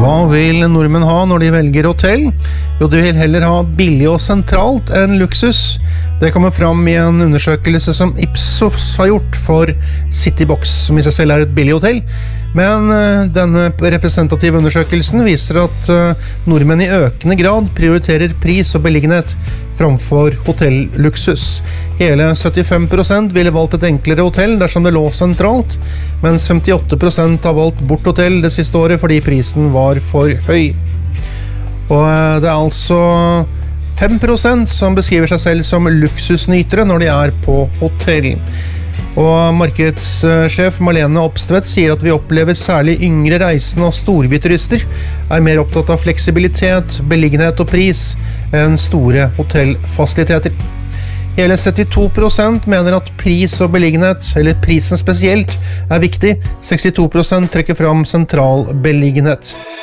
Hva vil nordmenn ha når de velger hotell? Jo, de vil heller ha billig og sentralt enn luksus. Det kommer fram i en undersøkelse som Ipsos har gjort for Citybox, som i seg selv et billig hotell. Men denne representative undersøkelsen viser at nordmenn i økende grad prioriterer pris og beliggenhet framfor hotelluksus. Hele 75% ville valgt et enklere hotell dersom det lå sentralt, mens 58% har valgt bort hotell det siste året fordi prisen var for høy. Og det er altså 5% som beskriver seg selv som luksusnytere når de er på hotell. Og markedssjef Marlene Opstvedt sier at vi opplever særlig yngre reisende og storbyturister er mer opptatt av fleksibilitet, beliggenhet og pris enn store hotellfasiliteter. Hele 72% mener at pris og beliggenhet, eller prisen spesielt, er viktig. 62% trekker fram sentral beliggenhet.